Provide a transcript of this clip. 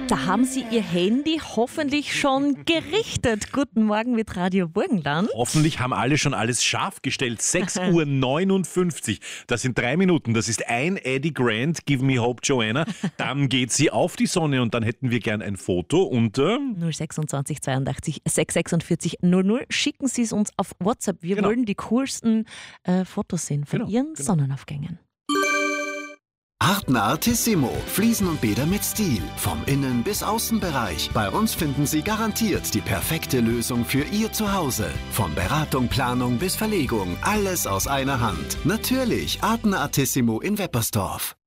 Da haben Sie Ihr Handy hoffentlich schon gerichtet. Guten Morgen mit Radio Burgenland. Hoffentlich haben alle schon alles scharf gestellt. 6:59 Uhr. Das sind 3 Minuten. Das ist ein Eddie Grant, Give Me Hope, Joanna. Dann geht sie auf die Sonne und dann hätten wir gern ein Foto unter 026 82 646 00. Schicken Sie es uns auf WhatsApp. Wir wollen die coolsten Fotos sehen von Ihren Sonnenaufgängen. Artner Artissimo. Fliesen und Bäder mit Stil. Vom Innen- bis Außenbereich. Bei uns finden Sie garantiert die perfekte Lösung für Ihr Zuhause. Von Beratung, Planung bis Verlegung. Alles aus einer Hand. Natürlich Artner Artissimo in Weppersdorf.